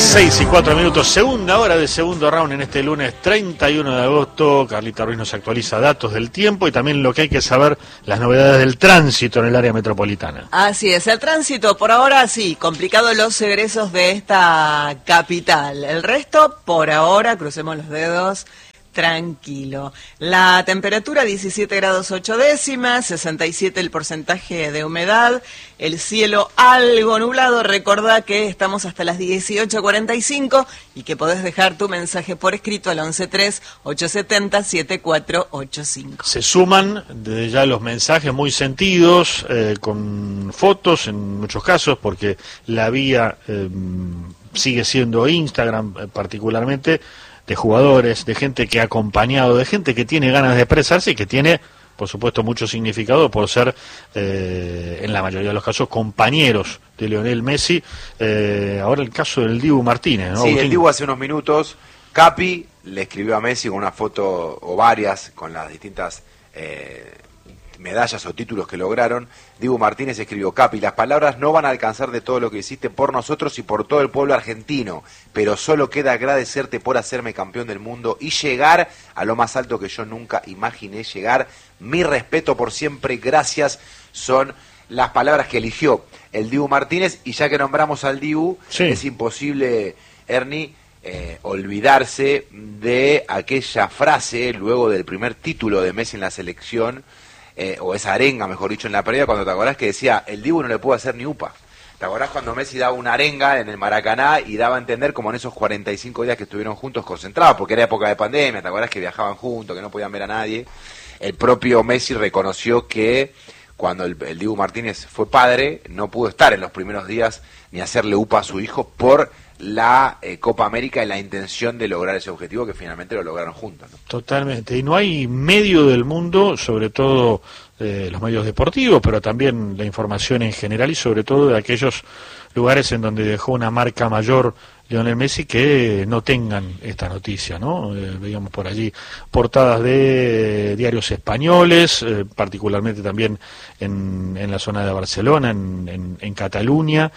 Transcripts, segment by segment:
6:04, segunda hora de segundo round en este lunes 31 de agosto. Carlita Ruiz nos actualiza datos del tiempo y también lo que hay que saber, las novedades del tránsito en el área metropolitana. Así es, el tránsito por ahora sí, complicado los egresos de esta capital. El resto, por ahora, crucemos los dedos, tranquilo. La temperatura 17 grados 8 décimas, 67 el porcentaje de humedad, el cielo algo nublado. Recordá que estamos hasta las 18:45 y que podés dejar tu mensaje por escrito al 113-870-7485. Se suman desde ya los mensajes muy sentidos, con fotos en muchos casos, porque la vía sigue siendo Instagram particularmente, de jugadores, de gente que ha acompañado, de gente que tiene ganas de expresarse y que tiene, por supuesto, mucho significado por ser, en la mayoría de los casos, compañeros de Lionel Messi. Ahora el caso del Dibu Martínez, ¿no? Sí, Agustín. el Dibu hace unos minutos, Capi le escribió a Messi con una foto o varias con las distintas medallas o títulos que lograron. Dibu Martínez escribió: Capi, las palabras no van a alcanzar de todo lo que hiciste por nosotros y por todo el pueblo argentino, pero solo queda agradecerte por hacerme campeón del mundo y llegar a lo más alto que yo nunca imaginé llegar. Mi respeto por siempre, gracias. Son las palabras que eligió el Dibu Martínez. Y ya que nombramos al Dibu, sí, es imposible, Ernie, olvidarse de aquella frase luego del primer título de Messi en la selección, o esa arenga, mejor dicho, en la previa, cuando te acordás que decía, el Dibu no le pudo hacer ni upa. ¿Te acordás cuando Messi daba una arenga en el Maracaná y daba a entender como en esos 45 días que estuvieron juntos concentrados, porque era época de pandemia, ¿te acordás que viajaban juntos, que no podían ver a nadie? El propio Messi reconoció que cuando el Dibu Martínez fue padre, no pudo estar en los primeros días ni hacerle upa a su hijo por la Copa América y la intención de lograr ese objetivo, que finalmente lo lograron juntos, ¿no? Totalmente, y no hay medio del mundo, sobre todo los medios deportivos, pero también la información en general y sobre todo de aquellos lugares en donde dejó una marca mayor Lionel Messi, que no tengan esta noticia, ¿no? Veíamos por allí portadas de diarios españoles, particularmente también en la zona de Barcelona, en Cataluña,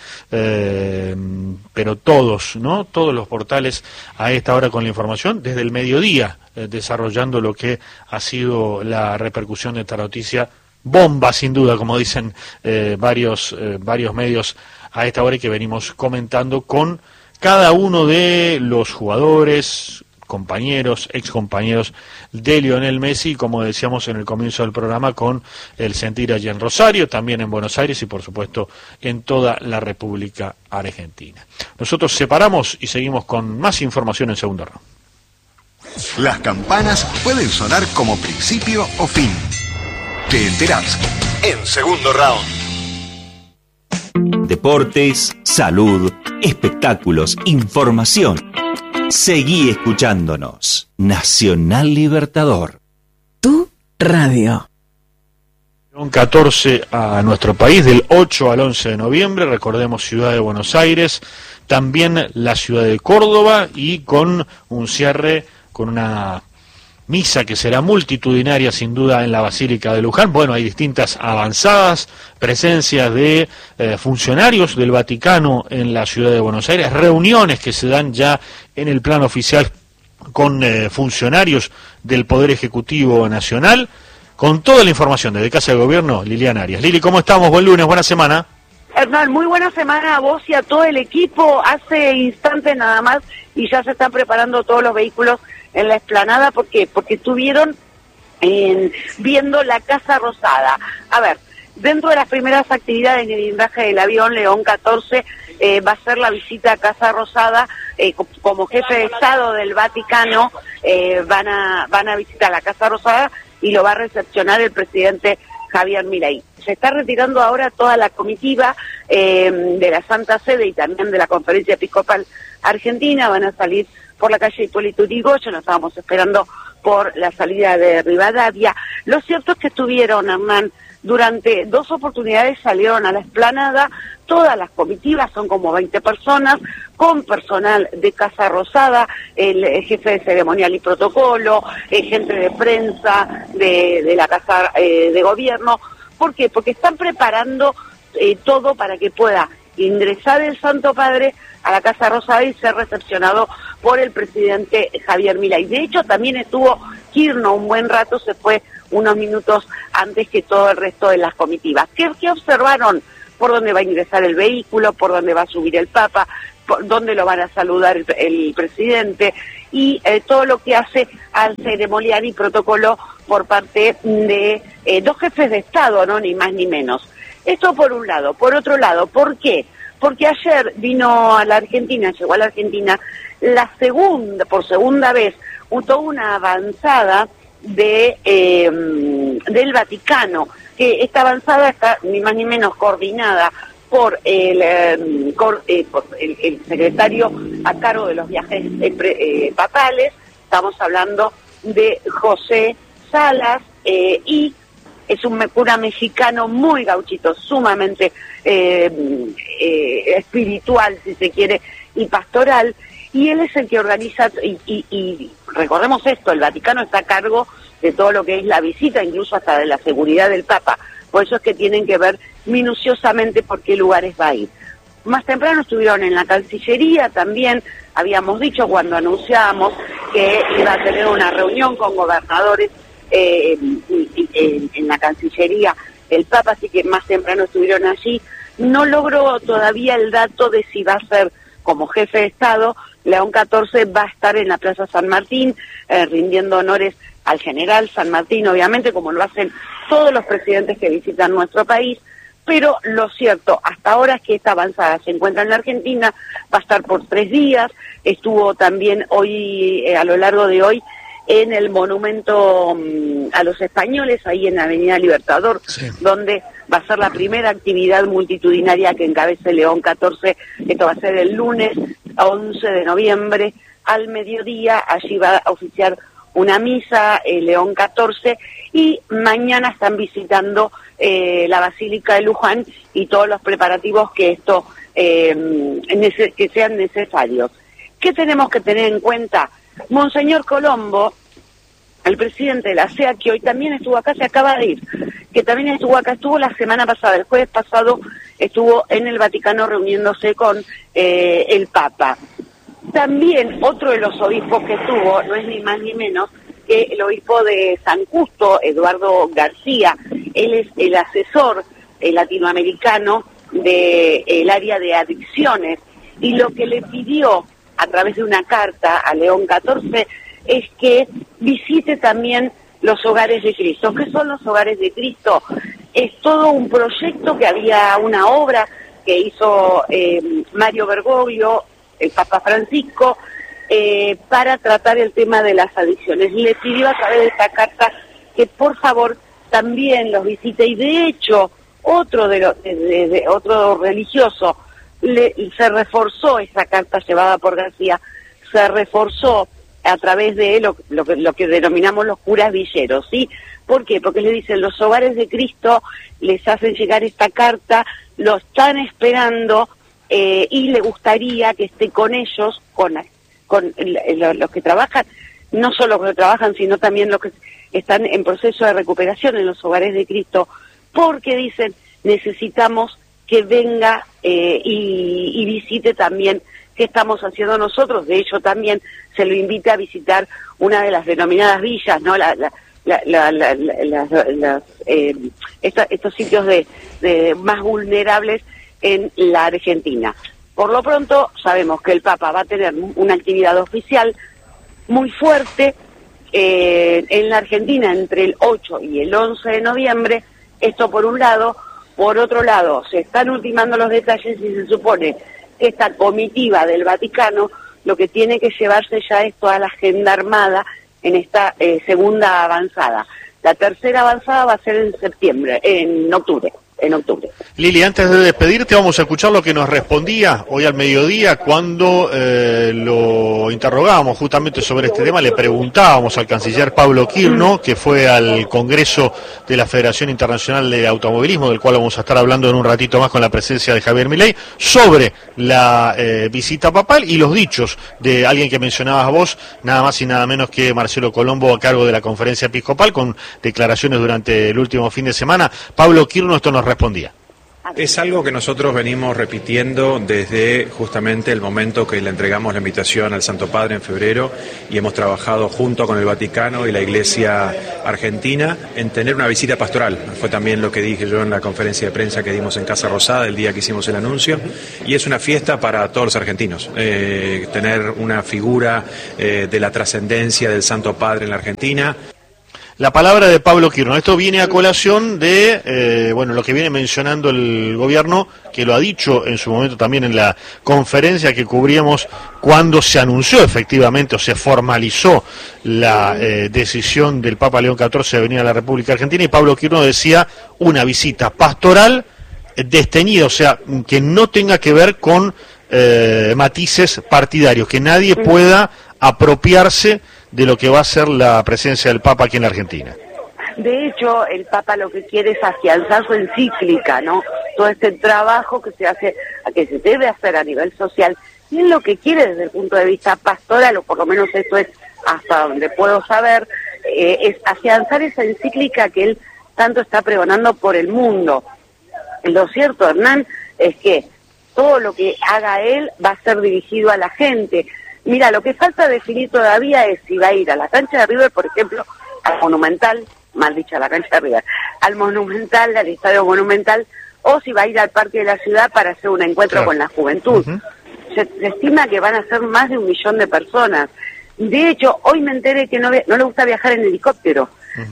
pero todos, ¿no? Todos los portales a esta hora con la información, desde el mediodía, desarrollando lo que ha sido la repercusión de esta noticia. Bomba, sin duda, como dicen varios medios a esta hora, y que venimos comentando con cada uno de los jugadores, compañeros, excompañeros de Lionel Messi, como decíamos en el comienzo del programa, con el sentir allí en Rosario, también en Buenos Aires y por supuesto en toda la República Argentina. Nosotros separamos y seguimos con más información en segundo round. Las campanas pueden sonar como principio o fin. Te enterás en segundo round. Deportes, salud, espectáculos, información. Seguí escuchándonos. Nacional Libertador. Tu radio. 14 a nuestro país, del 8 al 11 de noviembre, recordemos Ciudad de Buenos Aires, también la ciudad de Córdoba, y con un cierre, con una misa que será multitudinaria sin duda en la Basílica de Luján. Bueno, hay distintas avanzadas, presencias de funcionarios del Vaticano en la ciudad de Buenos Aires, reuniones que se dan ya en el plano oficial con funcionarios del Poder Ejecutivo Nacional, con toda la información desde Casa de Gobierno, Liliana Arias. Lili, ¿cómo estamos? Buen lunes, buena semana. Hernán, muy buena semana a vos y a todo el equipo. Hace instantes nada más y ya se están preparando todos los vehículos en la explanada. ¿Por qué? Porque estuvieron viendo la Casa Rosada. A ver, dentro de las primeras actividades en el blindaje del avión León 14 va a ser la visita a Casa Rosada. Como jefe de Estado del Vaticano van a visitar la Casa Rosada y lo va a recepcionar el presidente Javier Milei. Se está retirando ahora toda la comitiva de la Santa Sede y también de la Conferencia Episcopal Argentina. Van a salir por la calle Hipólito Yrigoyen, nos estábamos esperando por la salida de Rivadavia. Lo cierto es que estuvieron, Hernán, durante 2 oportunidades salieron a la explanada. Todas las comitivas, son como 20 personas, con personal de Casa Rosada, el jefe de ceremonial y protocolo, gente de prensa de la Casa de Gobierno. ¿Por qué? Porque están preparando todo para que pueda ingresar el Santo Padre a la Casa Rosada y ser recepcionado por el presidente Javier Milei. De hecho, también estuvo Kirchner un buen rato, se fue unos minutos antes que todo el resto de las comitivas. ¿Qué observaron? Por dónde va a ingresar el vehículo, por dónde va a subir el Papa, por dónde lo van a saludar el presidente, y todo lo que hace al ceremonial y protocolo por parte de dos jefes de Estado, ¿no? Ni más ni menos. Esto por un lado. Por otro lado, ¿por qué? Porque ayer vino a la Argentina, llegó a la Argentina, por segunda vez, toda una avanzada del Vaticano, que esta avanzada está ni más ni menos coordinada por el secretario a cargo de los viajes papales. Estamos hablando de José Salas, y es un cura mexicano muy gauchito, sumamente espiritual, si se quiere, y pastoral, y él es el que organiza, y recordemos esto, el Vaticano está a cargo de todo lo que es la visita, incluso hasta de la seguridad del Papa. Por eso es que tienen que ver minuciosamente por qué lugares va a ir. Más temprano estuvieron en la Cancillería también, habíamos dicho cuando anunciábamos que iba a tener una reunión con gobernadores en la Cancillería el Papa, así que más temprano estuvieron allí. No logró todavía el dato de si va a ser como jefe de Estado. León XIV va a estar en la Plaza San Martín, rindiendo honores al general San Martín, obviamente, como lo hacen todos los presidentes que visitan nuestro país, pero lo cierto hasta ahora es que esta avanzada se encuentra en la Argentina, va a estar por 3 días, estuvo también hoy, a lo largo de hoy, en el monumento a los españoles, ahí en la Avenida Libertador, sí, donde va a ser la primera actividad multitudinaria que encabece León XIV. Esto va a ser el lunes 11 de noviembre al mediodía. Allí va a oficiar una misa León XIV, y mañana están visitando la Basílica de Luján y todos los preparativos que esto que sean necesarios. ¿Qué tenemos que tener en cuenta? Monseñor Colombo, el presidente de la CEA, que hoy también estuvo acá, se acaba de ir, que también estuvo acá, estuvo la semana pasada, el jueves pasado, estuvo en el Vaticano reuniéndose con el Papa. También otro de los obispos que estuvo, no es ni más ni menos que el obispo de San Justo, Eduardo García. Él es el asesor latinoamericano del área de adicciones, y lo que le pidió a través de una carta a León XIV es que visite también los hogares de Cristo. ¿Qué son los hogares de Cristo? Es todo un proyecto, que había una obra que hizo Mario Bergoglio, el Papa Francisco, para tratar el tema de las adicciones. Le pidió a través de esta carta que por favor también los visite, y de hecho otro otro religioso se reforzó esa carta llevada por García, se reforzó a través de lo que denominamos los curas villeros, ¿sí? ¿Por qué? Porque le dicen, los hogares de Cristo les hacen llegar esta carta, lo están esperando, y le gustaría que esté con ellos, con los que trabajan, no solo los que trabajan, sino también los que están en proceso de recuperación en los hogares de Cristo, porque dicen, necesitamos que venga y visite también qué estamos haciendo nosotros. De hecho, también se lo invita a visitar una de las denominadas villas, ¿no? Estos sitios de más vulnerables en la Argentina. Por lo pronto, sabemos que el Papa va a tener una actividad oficial muy fuerte en la Argentina entre el 8 y el 11 de noviembre. Esto por un lado. Por otro lado, se están ultimando los detalles y se supone que esta comitiva del Vaticano lo que tiene que llevarse ya es toda la agenda armada en esta segunda avanzada. La tercera avanzada va a ser en octubre. Lili, antes de despedirte, vamos a escuchar lo que nos respondía hoy al mediodía cuando lo interrogábamos justamente sobre este tema. Le preguntábamos al canciller Pablo Kirchner, que fue al Congreso de la Federación Internacional de Automovilismo, del cual vamos a estar hablando en un ratito más con la presencia de Javier Milei, sobre la visita papal y los dichos de alguien que mencionabas vos, nada más y nada menos que Marcelo Colombo, a cargo de la Conferencia Episcopal, con declaraciones durante el último fin de semana. Pablo Kirchner esto nos respondía. Es algo que nosotros venimos repitiendo desde justamente el momento que le entregamos la invitación al Santo Padre en febrero y hemos trabajado junto con el Vaticano y la Iglesia Argentina en tener una visita pastoral. Fue también lo que dije yo en la conferencia de prensa que dimos en Casa Rosada el día que hicimos el anuncio, y es una fiesta para todos los argentinos. Tener una figura de la trascendencia del Santo Padre en la Argentina. La palabra de Pablo Quirno. Esto viene a colación de lo que viene mencionando el gobierno, que lo ha dicho en su momento también en la conferencia que cubríamos cuando se anunció efectivamente o se formalizó la decisión del Papa León XIV de venir a la República Argentina, y Pablo Quirno decía una visita pastoral desteñida, o sea, que no tenga que ver con matices partidarios, que nadie pueda apropiarse de lo que va a ser la presencia del Papa aquí en la Argentina. De hecho, el Papa lo que quiere es afianzar su encíclica, ¿no? Todo este trabajo que se debe hacer a nivel social, y él lo que quiere desde el punto de vista pastoral, o por lo menos esto es hasta donde puedo saber, es afianzar esa encíclica que él tanto está pregonando por el mundo. Lo cierto, Hernán, es que todo lo que haga él va a ser dirigido a la gente. Mira, lo que falta definir todavía es si va a ir a la cancha de River, por ejemplo, al Monumental, mal dicho, a la cancha de River, al Monumental, al Estadio Monumental, o si va a ir al Parque de la Ciudad para hacer un encuentro con la juventud. Se estima que van a ser más de 1 millón de personas. De hecho, hoy me enteré que no le gusta viajar en helicóptero,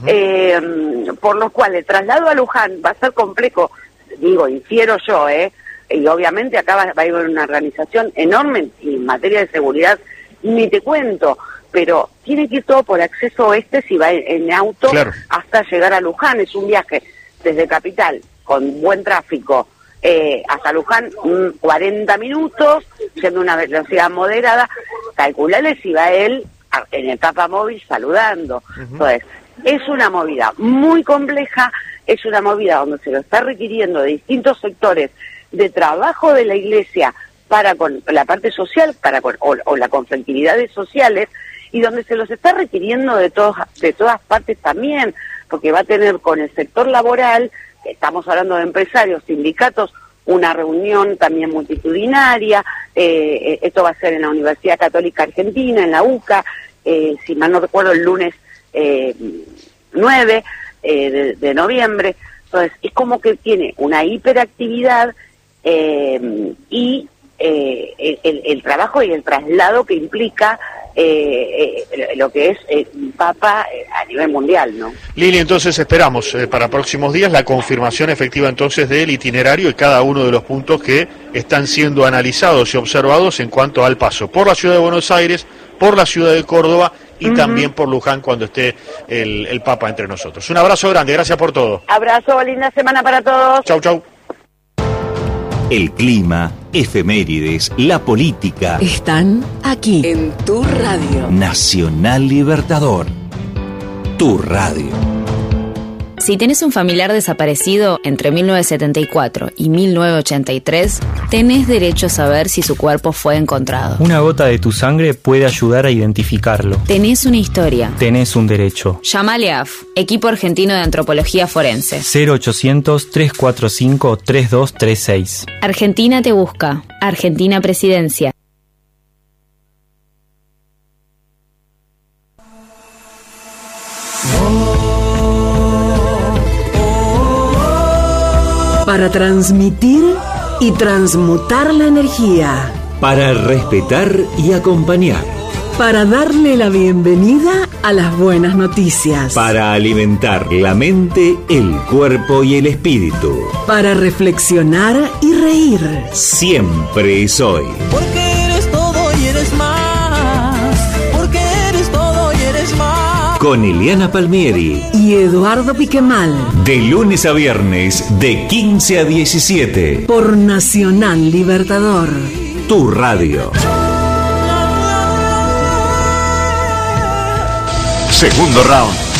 por lo cual el traslado a Luján va a ser complejo, digo, infiero yo, y obviamente acá va a haber una organización enorme en materia de seguridad, ni te cuento, pero tiene que ir todo por acceso oeste si va en auto hasta llegar a Luján. Es un viaje desde Capital con buen tráfico hasta Luján, 40 minutos, siendo una velocidad moderada. Calculale si va él en etapa móvil saludando. Entonces, es una movida muy compleja, es una movida donde se lo está requiriendo de distintos sectores de trabajo de la Iglesia para con la parte social, o la conflictividades sociales, y donde se los está requiriendo de todas partes también, porque va a tener con el sector laboral, estamos hablando de empresarios, sindicatos, una reunión también multitudinaria. Esto va a ser en la Universidad Católica Argentina, en la UCA, si mal no recuerdo, el lunes 9 de noviembre. Entonces, es como que tiene una hiperactividad y el trabajo y el traslado que implica lo que es Papa a nivel mundial, ¿no? Lili, entonces esperamos para próximos días la confirmación efectiva entonces del itinerario y cada uno de los puntos que están siendo analizados y observados en cuanto al paso por la ciudad de Buenos Aires, por la ciudad de Córdoba y también por Luján cuando esté el Papa entre nosotros. Un abrazo grande, gracias por todo. Abrazo, linda semana para todos. Chau, chau. El clima, efemérides, la política. Están aquí en tu radio. Nacional Libertador. Tu radio. Si tenés un familiar desaparecido entre 1974 y 1983, tenés derecho a saber si su cuerpo fue encontrado. Una gota de tu sangre puede ayudar a identificarlo. Tenés una historia. Tenés un derecho. Llamale a AF, Equipo Argentino de Antropología Forense. 0800-345-3236. Argentina te busca. Argentina Presidencia. Para transmitir y transmutar la energía. Para respetar y acompañar. Para darle la bienvenida a las buenas noticias. Para alimentar la mente, el cuerpo y el espíritu. Para reflexionar y reír. Siempre es hoy. Porque eres todo y eres más. Porque eres todo y eres más. Con Eliana Palmieri y Eduardo Piquemal. De lunes a viernes, de 15 a 17. Por Nacional Libertador. Tu radio. Segundo round.